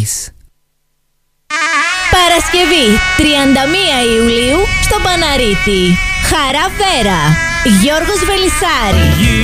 Κρήτης. Παρασκευή 31 Ιουλίου στο Παναρίτη. Χαρά Βέρα. Γιώργος Βελισσάρη.